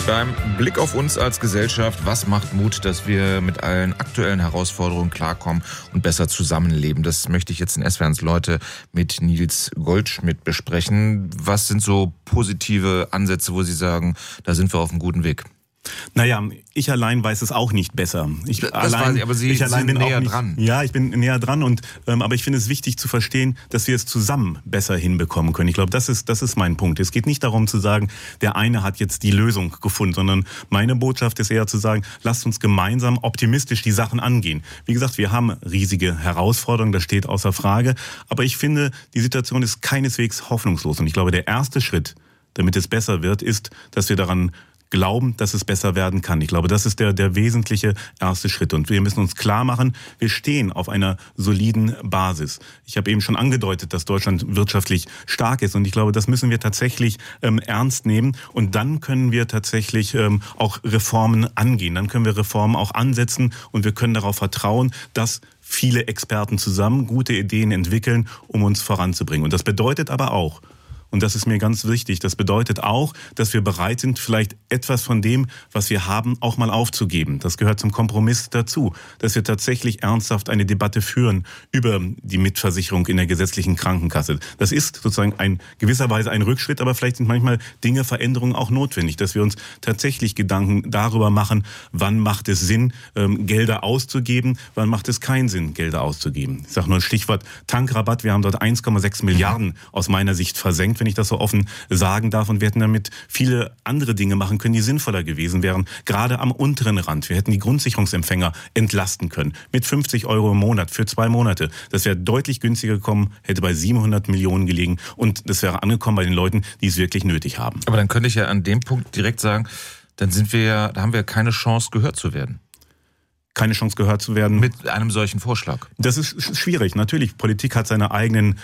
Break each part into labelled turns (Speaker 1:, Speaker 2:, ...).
Speaker 1: Beim Blick auf uns als Gesellschaft, was macht Mut, dass wir mit allen aktuellen Herausforderungen klarkommen und besser zusammenleben? Das möchte ich jetzt in SWR1 Leute mit Nils Goldschmidt besprechen. Was sind so positive Ansätze, wo Sie sagen, da sind wir auf einem guten Weg?
Speaker 2: Naja, ich allein weiß es auch nicht besser.
Speaker 1: Aber Sie sind näher dran.
Speaker 2: Ja, ich bin näher dran aber ich finde es wichtig zu verstehen, dass wir es zusammen besser hinbekommen können. Ich glaube, das ist mein Punkt. Es geht nicht darum zu sagen, der eine hat jetzt die Lösung gefunden, sondern meine Botschaft ist eher zu sagen, lasst uns gemeinsam optimistisch die Sachen angehen. Wie gesagt, wir haben riesige Herausforderungen, das steht außer Frage. Aber ich finde, die Situation ist keineswegs hoffnungslos. Und ich glaube, der erste Schritt, damit es besser wird, ist, dass wir daran glauben, dass es besser werden kann. Ich glaube, das ist der wesentliche erste Schritt. Und wir müssen uns klar machen, wir stehen auf einer soliden Basis. Ich habe eben schon angedeutet, dass Deutschland wirtschaftlich stark ist. Und ich glaube, das müssen wir tatsächlich ernst nehmen. Und dann können wir tatsächlich auch Reformen angehen. Dann können wir Reformen auch ansetzen. Und wir können darauf vertrauen, dass viele Experten zusammen gute Ideen entwickeln, um uns voranzubringen. Und das bedeutet aber auch, und das ist mir ganz wichtig, das bedeutet auch, dass wir bereit sind, vielleicht etwas von dem, was wir haben, auch mal aufzugeben. Das gehört zum Kompromiss dazu, dass wir tatsächlich ernsthaft eine Debatte führen über die Mitversicherung in der gesetzlichen Krankenkasse. Das ist sozusagen gewisserweise ein Rückschritt, aber vielleicht sind manchmal Veränderungen auch notwendig, dass wir uns tatsächlich Gedanken darüber machen, wann macht es Sinn, Gelder auszugeben, wann macht es keinen Sinn, Gelder auszugeben. Ich sage nur ein Stichwort Tankrabatt. Wir haben dort 1,6 Milliarden aus meiner Sicht versenkt, wenn ich das so offen sagen darf. Und wir hätten damit viele andere Dinge machen können, die sinnvoller gewesen wären, gerade am unteren Rand. Wir hätten die Grundsicherungsempfänger entlasten können mit 50 € im Monat für 2 Monate. Das wäre deutlich günstiger gekommen, hätte bei 700 Millionen gelegen und das wäre angekommen bei den Leuten, die es wirklich nötig haben.
Speaker 1: Aber dann könnte ich ja an dem Punkt direkt sagen, da haben wir keine Chance, gehört zu werden.
Speaker 2: Keine Chance gehört zu werden.
Speaker 1: Mit einem solchen Vorschlag.
Speaker 2: Das ist schwierig. Natürlich, Politik hat seine eigenen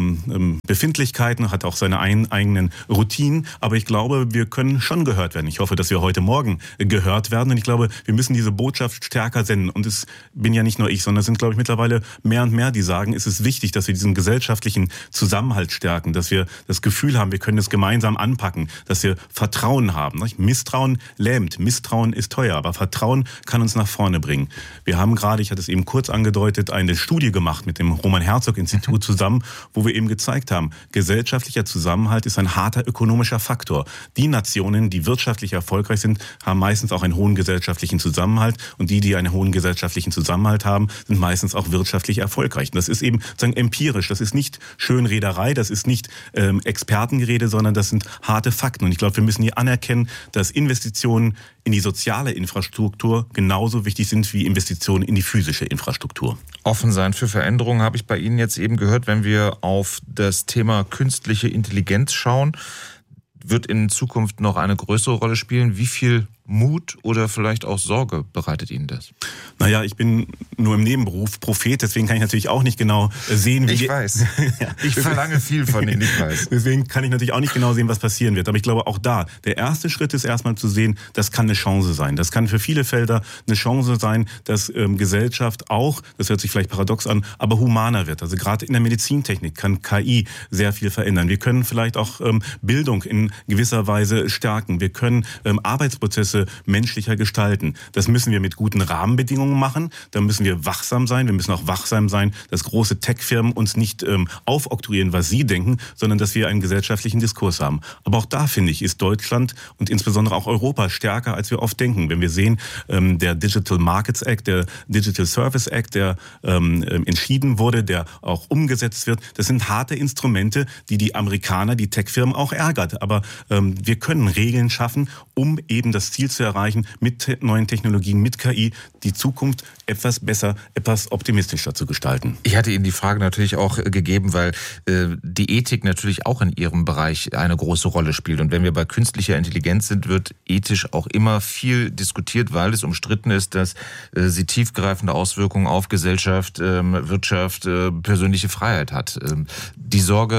Speaker 2: Befindlichkeiten, hat auch seine eigenen Routinen. Aber ich glaube, wir können schon gehört werden. Ich hoffe, dass wir heute Morgen gehört werden. Und ich glaube, wir müssen diese Botschaft stärker senden. Und es bin ja nicht nur ich, sondern es sind, glaube ich, mittlerweile mehr und mehr, die sagen, es ist wichtig, dass wir diesen gesellschaftlichen Zusammenhalt stärken, dass wir das Gefühl haben, wir können es gemeinsam anpacken, dass wir Vertrauen haben. Misstrauen lähmt, Misstrauen ist teuer, aber Vertrauen kann uns nach vorne bringen. Wir haben gerade, ich hatte es eben kurz angedeutet, eine Studie gemacht mit dem Roman-Herzog-Institut zusammen, wo wir eben gezeigt haben, gesellschaftlicher Zusammenhalt ist ein harter ökonomischer Faktor. Die Nationen, die wirtschaftlich erfolgreich sind, haben meistens auch einen hohen gesellschaftlichen Zusammenhalt und die einen hohen gesellschaftlichen Zusammenhalt haben, sind meistens auch wirtschaftlich erfolgreich. Und das ist eben sozusagen empirisch, das ist nicht Schönrederei, das ist nicht Expertengerede, sondern das sind harte Fakten. Und ich glaube, wir müssen hier anerkennen, dass Investitionen in die soziale Infrastruktur genauso wichtig sind wie Investitionen in die physische Infrastruktur.
Speaker 1: Offen sein für Veränderungen habe ich bei Ihnen jetzt eben gehört. Wenn wir auf das Thema künstliche Intelligenz schauen, wird in Zukunft noch eine größere Rolle spielen. Wie viel Mut oder vielleicht auch Sorge bereitet Ihnen das?
Speaker 2: Naja, ich bin nur im Nebenberuf Prophet, deswegen kann ich natürlich auch nicht genau sehen, wie...
Speaker 1: Ich weiß. Ich verlange viel von Ihnen, ich weiß.
Speaker 2: Deswegen kann ich natürlich auch nicht genau sehen, was passieren wird. Aber ich glaube auch da, der erste Schritt ist erstmal zu sehen, das kann eine Chance sein. Das kann für viele Felder eine Chance sein, dass Gesellschaft auch, das hört sich vielleicht paradox an, aber humaner wird. Also gerade in der Medizintechnik kann KI sehr viel verändern. Wir können vielleicht auch Bildung in gewisser Weise stärken. Wir können Arbeitsprozesse menschlicher gestalten. Das müssen wir mit guten Rahmenbedingungen machen. Da müssen wir wachsam sein. Wir müssen auch wachsam sein, dass große Tech-Firmen uns nicht aufoktroyieren, was sie denken, sondern dass wir einen gesellschaftlichen Diskurs haben. Aber auch da, finde ich, ist Deutschland und insbesondere auch Europa stärker, als wir oft denken. Wenn wir sehen, der Digital Markets Act, der Digital Service Act, der entschieden wurde, der auch umgesetzt wird, das sind harte Instrumente, die Amerikaner, die Tech-Firmen auch ärgert. Aber wir können Regeln schaffen, um eben das Ziel zu erreichen, mit neuen Technologien, mit KI, die Zukunft etwas besser, etwas optimistischer zu gestalten.
Speaker 1: Ich hatte Ihnen die Frage natürlich auch gegeben, weil die Ethik natürlich auch in Ihrem Bereich eine große Rolle spielt. Und wenn wir bei künstlicher Intelligenz sind, wird ethisch auch immer viel diskutiert, weil es umstritten ist, dass sie tiefgreifende Auswirkungen auf Gesellschaft, Wirtschaft, persönliche Freiheit hat. Die Sorge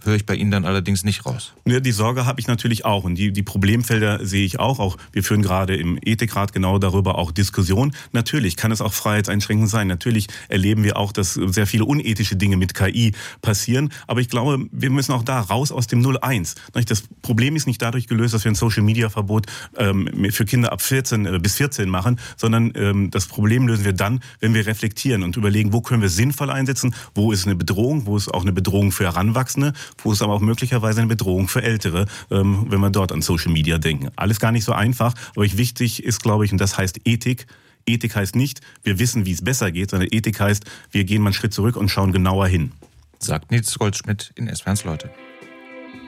Speaker 1: höre ich bei Ihnen dann allerdings nicht raus.
Speaker 2: Ja, die Sorge habe ich natürlich auch und die Problemfelder sehe ich auch. Wir führen gerade im Ethikrat genau darüber auch Diskussion. Natürlich kann es auch freiheitseinschränkend sein. Natürlich erleben wir auch, dass sehr viele unethische Dinge mit KI passieren. Aber ich glaube, wir müssen auch da raus aus dem 0-1. Das Problem ist nicht dadurch gelöst, dass wir ein Social-Media-Verbot für Kinder ab 14 bis 14 machen, sondern das Problem lösen wir dann, wenn wir reflektieren und überlegen, wo können wir sinnvoll einsetzen, wo ist eine Bedrohung, wo ist auch eine Bedrohung für Heranwachsende, wo ist aber auch möglicherweise eine Bedrohung für Ältere, wenn wir dort an Social Media denken. Alles gar nicht so einfach, aber wichtig ist, glaube ich, und das heißt Ethik. Ethik heißt nicht, wir wissen, wie es besser geht, sondern Ethik heißt, wir gehen mal einen Schritt zurück und schauen genauer hin.
Speaker 1: Sagt Nils Goldschmidt in SWR1 Leute.